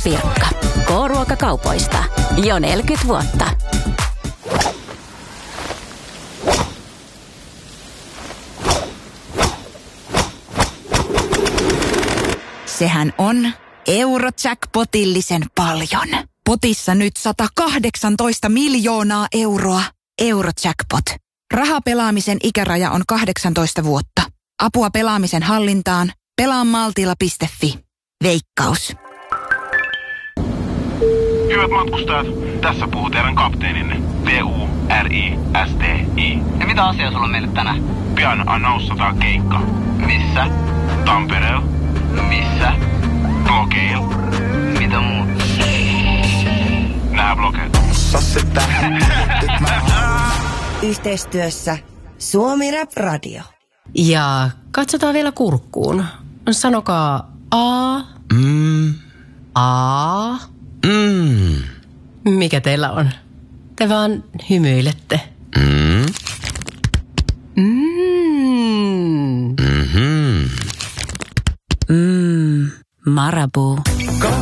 Pirkka. K-ruokakaupoista. Jo 40 vuotta. Sehän on Eurojackpotillisen paljon. Potissa nyt 118 miljoonaa euroa. Eurojackpot. Rahapelaamisen ikäraja on 18 vuotta. Apua pelaamisen hallintaan. Pelaamaltilla.fi. Veikkaus. Hyvät matkustajat, tässä puhuu teidän kapteeninne. P-U-R-I-S-T-I. Ja mitä asiaa sulla on meille tänään? Pian annoussataan keikka. Missä? Tampereella. Missä? Blokeilla. Mitä muut? Nää blokeilla. Yhteistyössä Suomi Rap Radio. Ja katsotaan vielä kurkkuun. Sanokaa A. A. Mikä teillä on? Te vaan hymyilette. Marabou.